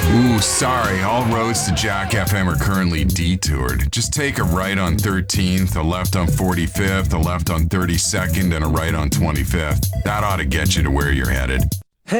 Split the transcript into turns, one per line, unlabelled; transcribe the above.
Ooh, sorry. All roads to Jack FM are currently detoured. Just take a right on 13th, a left on 45th, a left on 32nd, and a right on 25th. That ought to get you to where you're headed.